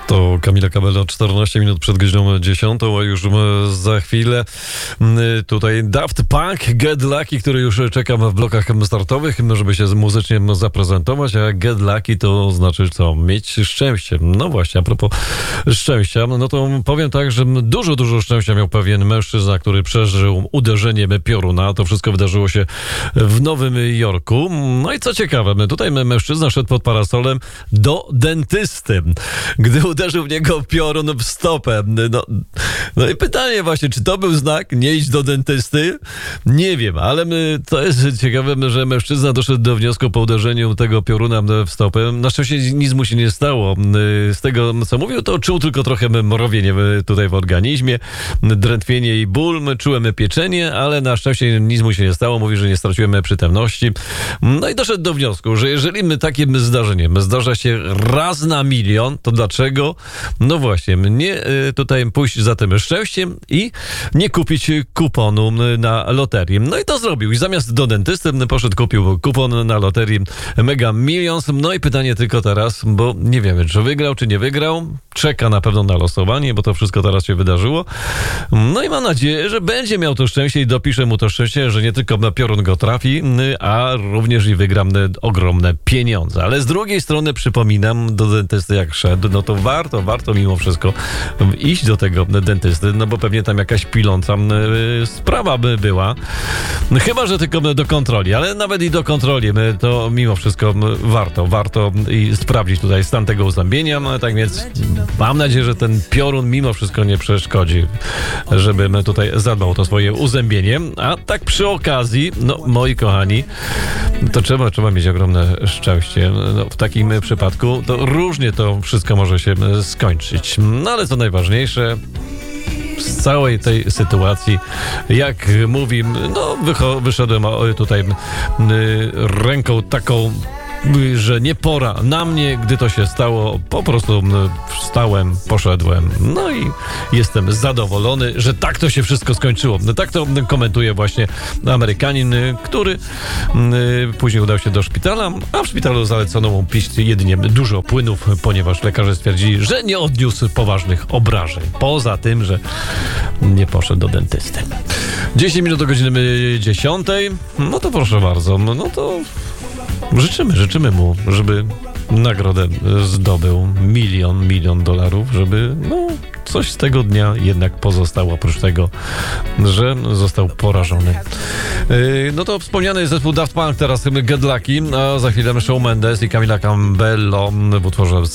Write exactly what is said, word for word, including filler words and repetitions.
To Camila Cabello, czternaście minut przed godziną dziesiątą, a już za chwilę tutaj Daft Punk, Get Lucky, który już czeka w blokach startowych, żeby się muzycznie zaprezentować, a Get Lucky to znaczy co? Mieć szczęście. No właśnie, a propos szczęścia, no to powiem tak, że dużo, dużo szczęścia miał pewien mężczyzna, który przeżył uderzenie pioruna. To wszystko wydarzyło się w Nowym Jorku. No i co ciekawe, tutaj mężczyzna szedł pod parasolem do dentysty, gdy uderzył w niego piorun w stopę. No, no i pytanie właśnie, czy to był znak? Nie idź do dentysty? Nie wiem, ale my, to jest ciekawe, że mężczyzna doszedł do wniosku po uderzeniu tego pioruna w stopę. Na szczęście nic mu się nie stało. Z tego, co mówił, to czuł tylko trochę mrowienie tutaj w organizmie, drętwienie i ból, czułem pieczenie, ale na szczęście nic mu się nie stało. Mówi, że nie straciłem przytomności. No i doszedł do wniosku, że jeżeli my takie zdarzenie zdarza się raz na milion, to dlaczego? No właśnie, nie tutaj pójść za tym szczęściem i nie kupić kuponu na loterii. No i to zrobił. I zamiast do dentysty poszedł, kupił kupon na loterii Mega Millions. No i pytanie tylko teraz, bo nie wiemy, czy wygrał, czy nie wygrał. Czeka na pewno na losowanie, bo to wszystko teraz się wydarzyło. No i mam nadzieję, że będzie miał to szczęście i dopisze mu to szczęście, że nie tylko na piorun go trafi, a również i wygram ogromne pieniądze. Ale z drugiej strony przypominam, do dentysty jak szedł, no to warto, warto mimo wszystko iść do tego dentysty, no bo pewnie tam jakaś piląca sprawa by była. Chyba że tylko do kontroli, ale nawet i do kontroli to mimo wszystko warto, warto i sprawdzić tutaj stan tego uzębienia. No, tak więc mam nadzieję, że ten piorun mimo wszystko nie przeszkodzi, żebym tutaj zadbał o to swoje uzębienie. A tak przy okazji, no moi kochani, to trzeba, trzeba mieć ogromne szczęście. No, w takim przypadku to różnie to wszystko może się skończyć. No ale co najważniejsze, z całej tej sytuacji, jak mówi, no wycho- wyszedłem tutaj ręką taką, że nie pora na mnie, gdy to się stało, po prostu wstałem, poszedłem, no i jestem zadowolony, że tak to się wszystko skończyło. Tak to komentuje właśnie Amerykanin, który później udał się do szpitala, a w szpitalu zalecono mu pić jedynie dużo płynów, ponieważ lekarze stwierdzili, że nie odniósł poważnych obrażeń. Poza tym, że nie poszedł do dentysty. dziesięć minut do godziny dziesiątej, no to proszę bardzo, no to Życzymy, życzymy mu, żeby nagrodę zdobył milion, milion dolarów, żeby no, coś z tego dnia jednak pozostało, oprócz tego, że został porażony. Yy, no to wspomniany zespół Daft Punk, teraz Get Lucky, a za chwilę Shawn Mendes i Camila Cabello w utworze